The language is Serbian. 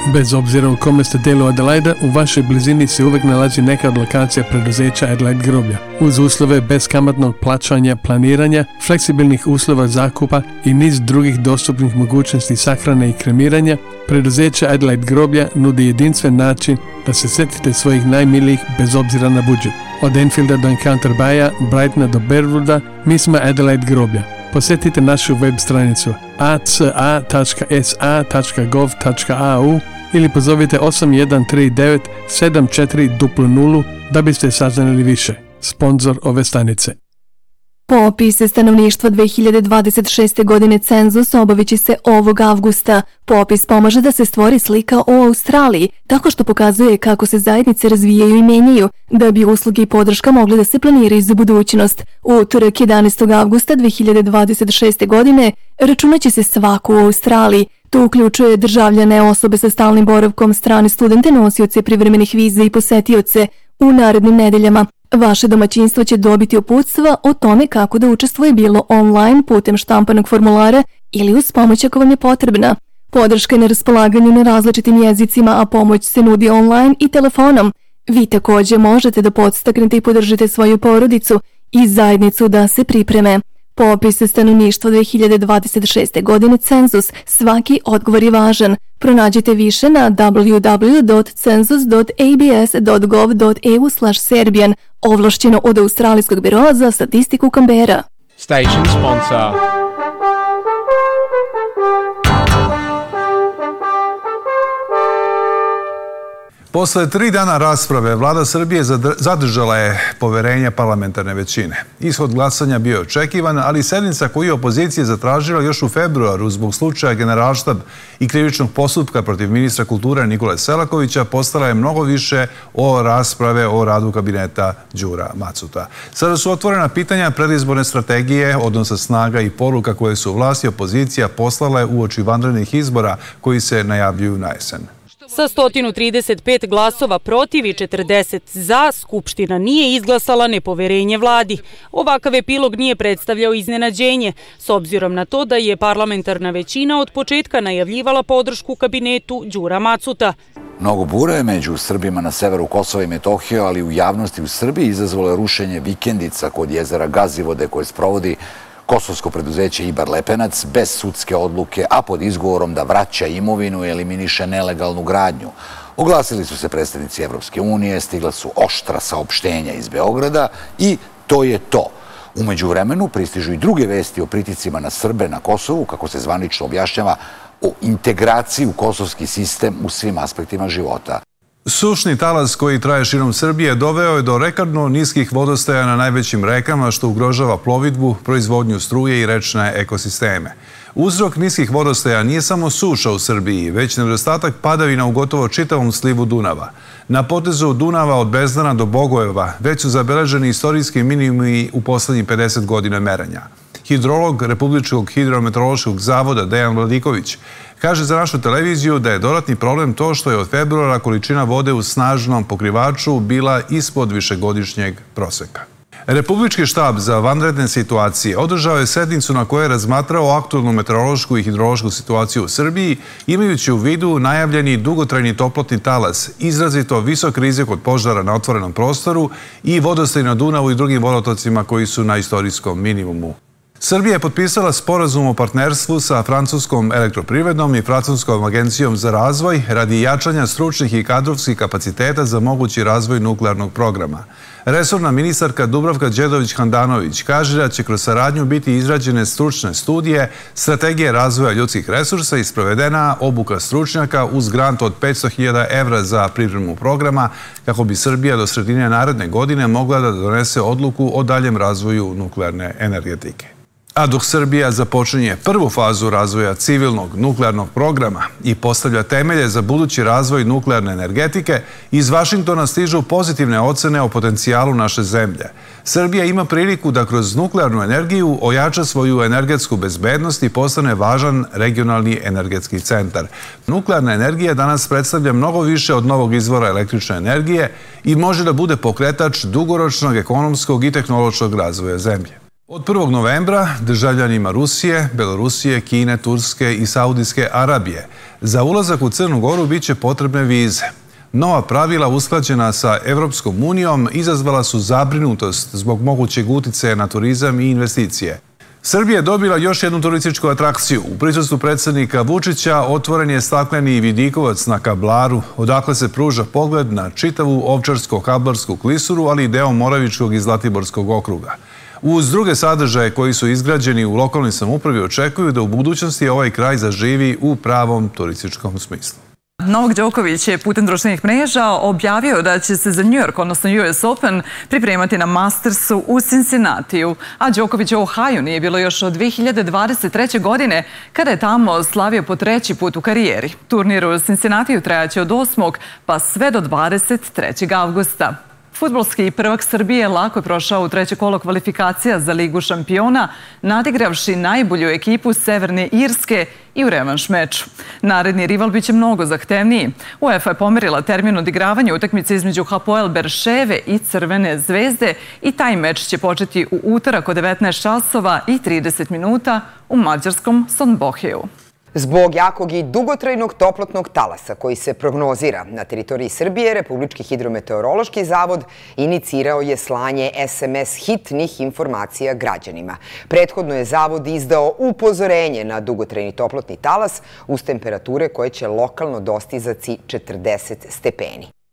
Bez obzira u kome ste delu Adelaida, u vašoj blizini se uvek nalazi neka od lokacija preduzeća Adelaide groblja. Uz uslove beskamatnog plaćanja, planiranja, fleksibilnih uslova zakupa i niz drugih dostupnih mogućnosti sahrane i kremiranja, preduzeće Adelaide groblja nudi jedinstven način da se setite svojih najmilijih bez obzira na budžet. Od Enfielda do Encounter Baya, Brightona do Berwooda, mi smo Adelaide groblja. Posjetite našu web stranicu aca.sa.gov.au ili pozovite 8139 7400 da biste saznali više. Sponzor ove stanice. Popis stanovništva 2026. godine cenzus obaviće se ovog avgusta. Popis pomaže da se stvori slika o Australiji, tako što pokazuje kako se zajednice razvijaju i menjaju, da bi usluge i podrška mogli da se planiraju za budućnost. Utorak 11. avgusta 2026. godine računaće se svako u Australiji. To uključuje državljane, osobe sa stalnim boravkom, strane studente, nosioce privremenih viza i posetioce. U narednim nedeljama vaše domaćinstvo će dobiti uputstva o tome kako da učestvuje bilo online putem štampanog formulara ili uz pomoć ako vam je potrebna. Podrška je na raspolaganju na različitim jezicima, a pomoć se nudi online i telefonom. Vi također možete da podstaknete i podržite svoju porodicu i zajednicu da se pripreme. Popis stanovništva 2026. godine cenzus, svaki odgovor je važan. Pronađite više na www.census.abs.gov.au/serbian, ovlašćeno od Australijskog biroa za statistiku Canberra. Station sponsor. Posle 3 dana rasprave, vlada Srbije zadržala je poverenje parlamentarne većine. Ishod glasanja bio očekivan, ali sednica koju je opozicija zatražila još u februaru zbog slučaja Generalštab i krivičnog postupka protiv ministra kulture Nikole Selakovića postala je mnogo više o rasprave o radu kabineta Đura Macuta. Sada su otvorena pitanja predizborne strategije, odnosa snaga i poruka koje su vlast i opozicija poslale uoči vanrednih izbora koji se najavljuju na jesen. Sa 135 glasova protiv i 40 za, Skupština nije izglasala nepoverenje vladi. Ovakav epilog nije predstavljao iznenađenje, s obzirom na to da je parlamentarna većina od početka najavljivala podršku kabinetu Đura Macuta. Mnogo bure među Srbima na severu Kosova i Metohije, ali u javnosti u Srbiji izazvalo je rušenje vikendica kod jezera Gazivode koje sprovodi kosovsko preduzeće Ibar Lepenac bez sudske odluke, a pod izgovorom da vraća imovinu i eliminiše nelegalnu gradnju. Oglasili su se predstavnici Evropske unije, stigla su oštra saopštenja iz Beograda i to je to. U međuvremenu pristižu i druge vesti o pritiscima na Srbe na Kosovu, kako se zvanično objašnjava, o integraciji u kosovski sistem u svim aspektima života. Sušni talas koji traje širom Srbije doveo je do rekordno niskih vodostaja na najvećim rekama, što ugrožava plovidbu, proizvodnju struje i rečne ekosisteme. Uzrok niskih vodostaja nije samo suša u Srbiji, već nedostatak padavina u gotovo čitavom slivu Dunava. Na potezu Dunava od Bezdana do Bogojeva već su zabeleženi istorijski minimumi u poslednjih 50 godina merenja. Hidrolog Republičkog hidrometeorološkog zavoda Dejan Vladiković kaže za našu televiziju da je dodatni problem to što je od februara količina vode u snažnom pokrivaču bila ispod višegodišnjeg proseka. Republički štab za vanredne situacije održao je sednicu na kojoj je razmatrao aktualnu meteorološku i hidrološku situaciju u Srbiji, imajući u vidu najavljeni dugotrajni toplotni talas, izrazito visok rizik od požara na otvorenom prostoru i vodostaj na Dunavu i drugim vodotocima koji su na istorijskom minimumu. Srbija je potpisala sporazum o partnerstvu sa Francuskom elektroprivrednom i Francuskom agencijom za razvoj radi jačanja stručnih i kadrovskih kapaciteta za mogući razvoj nuklearnog programa. Resorna ministarka Dubravka Đedović-Handanović kaže da će kroz saradnju biti izrađene stručne studije, strategije razvoja ljudskih resursa i sprovedena obuka stručnjaka uz grant od 500.000 evra za pripremu programa kako bi Srbija do sredine naredne godine mogla da donese odluku o daljem razvoju nuklearne energetike. A dok Srbija započinje prvu fazu razvoja civilnog nuklearnog programa i postavlja temelje za budući razvoj nuklearne energetike, iz Vašingtona stižu pozitivne ocene o potencijalu naše zemlje. Srbija ima priliku da kroz nuklearnu energiju ojača svoju energetsku bezbednost i postane važan regionalni energetski centar. Nuklearna energija danas predstavlja mnogo više od novog izvora električne energije i može da bude pokretač dugoročnog ekonomskog i tehnološkog razvoja zemlje. Od 1. novembra državljanima Rusije, Belorusije, Kine, Turske i Saudijske Arabije za ulazak u Crnu Goru biće potrebne vize. Nova pravila usklađena sa Evropskom unijom izazvala su zabrinutost zbog mogućeg uticaja na turizam i investicije. Srbija je dobila još jednu turističku atrakciju. U prisustvu predsjednika Vučića otvoren je stakleni vidikovac na Kablaru, odakle se pruža pogled na čitavu Ovčarsko-Kablarsku klisuru, ali i deo Moravičkog i Zlatiborskog okruga. Uz druge sadržaje koji su izgrađeni u lokalnoj samoupravi očekuju da u budućnosti ovaj kraj zaživi u pravom turističkom smislu. Novak Đoković je putem društvenih mreža objavio da će se za New York, odnosno US Open, pripremati na Mastersu u Cincinnatiju, a Đoković u Ohaju nije bilo još od 2023. godine, kada je tamo slavio po 3. put u karijeri. Turnir u Cincinnatiju trajaće od 8. pa sve do 23. avgusta. Fudbalski prvak Srbije lako je prošao u 3. kolo kvalifikacija za Ligu šampiona, nadigravši najbolju ekipu Severne Irske i u revanš meču. Naredni rival biće mnogo zahtevniji. UEFA je pomerila termin odigravanja utakmice između Hapoel Berševe i Crvene zvezde i taj meč će početi u utorak od 19 časova i 30 minuta u mađarskom Sonboheu. Zbog jakog i dugotrajnog toplotnog talasa koji se prognozira na teritoriji Srbije, Republički hidrometeorološki zavod inicirao je slanje SMS hitnih informacija građanima. Prethodno je zavod izdao upozorenje na dugotrajni toplotni talas uz temperature koje će lokalno dostizati 40 stepeni.